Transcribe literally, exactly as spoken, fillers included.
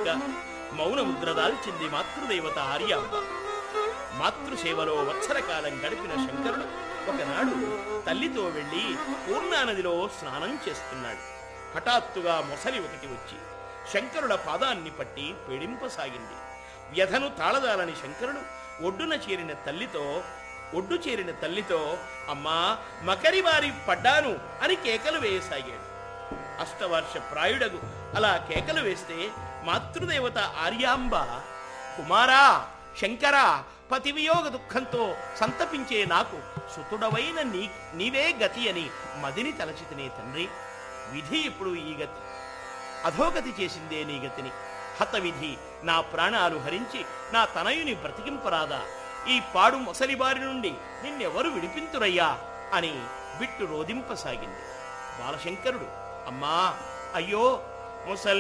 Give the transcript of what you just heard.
దిగ్గా మౌనముద్ర దాల్చింది మాతృదేవత ఆర్యాంబ. మాతృసేవలో వత్సర కాలం గడిపిన శంకరుడు ఒకనాడు తల్లితో వెళ్లి పూర్ణానదిలో స్నానం చేస్తున్నాడు. హఠాత్తుగా మొసలి ఒకటి వచ్చి శంకరుల పాదాన్ని పట్టి పీడింపసాగింది. వ్యధను తాళదాలని శంకరుడు ఒడ్డున చేరిన తల్లితో ఒడ్డు చేరిన తల్లితో అమ్మా మకరివారి పడ్డాను అని కేకలు వేయసాగాడు. అష్టవర్ష ప్రాయుడగు అలా కేకలు వేస్తే మాతృదేవత ఆర్యాంబ, కుమారా శంకరా, పతివియోగ దుఃఖంతో సంతపించే నాకు సుతుడవైన నీ నీవే గతి అని మదిని తలచితినే తండ్రి. విధి ఇప్పుడు ఈ గతి, అధోగతి చేసిందే నీ గతిని. హతవిధి, నా ప్రాణాలు హరించి నా తనయుని బ్రతికింపరాదా? ఈ పాడు మొసలిబారి నుండి నిన్నెవరు విడిపింతురయ్యా అని బిట్టు రోదింపసాగింది. బాలశంకరుడు, అమ్మా అయ్యో ముసల్